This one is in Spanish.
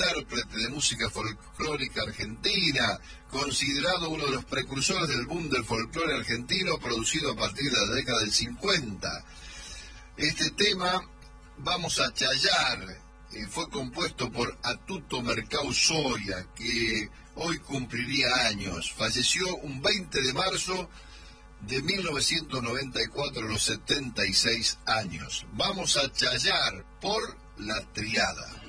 intérprete de música folclórica argentina, considerado uno de los precursores del boom del folclore argentino, producido a partir de la década del 50. Este tema, Vamos a Chayar, fue compuesto por Atuto Mercau Soria, que hoy cumpliría años. Falleció un 20 de marzo de 1994 a los 76 años. Vamos a Chayar por La Triada.